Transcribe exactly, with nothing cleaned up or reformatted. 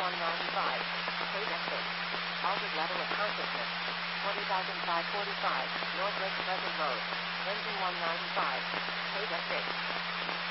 one ninety-five. Paydeck six. Altered level of consciousness. twenty thousand five hundred forty-five. North Lake Pleasant Road. Engine one ninety-five. Paydeck six.